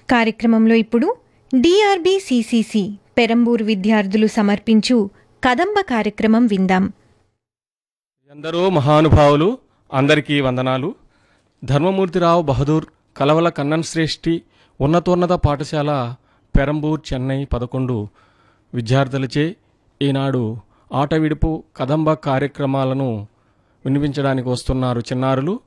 కార్యక్రమంలో ఇప్పుడు డిఆర్బిసిసిసి పెరంబూరు విద్యార్థులు సమర్పించు కదంబ కార్యక్రమం విందాం. ఎందరో మహానుభావులు, అందరికీ వందనాలు. ధర్మమూర్తిరావు బహదూర్ కలవల కన్నన్ శ్రేష్ఠి ఉన్నతోన్నత పాఠశాల పెరంబూర్ చెన్నై 11 విద్యార్థులచే ఈనాడు ఆట విడుపు కదంబ కార్యక్రమాలను వినిపించడానికి వస్తున్నారు చిన్నారులు.